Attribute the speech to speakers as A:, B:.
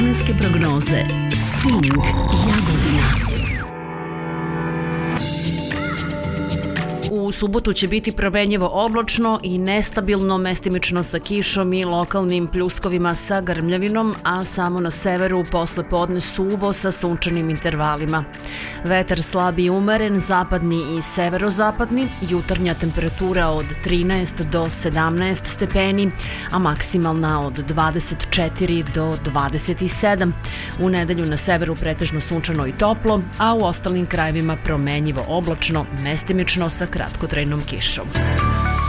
A: Vremenske prognoze. Sting, Jagodina. U subotu će biti promenjivo oblačno i nestabilno, mestimično sa kišom i lokalnim pljuskovima sa grmljavinom, a samo na severu posle podne suvo sa sunčanim intervalima. Vetar slab i umeren, zapadni i severozapadni, jutarnja temperatura od 13 do 17 stepeni, a maksimalna od 24 do 27. U nedelju na severu pretežno sunčano i toplo, a u ostalim krajevima promenjivo oblačno, mestimično sa kratkotrajnom kišom.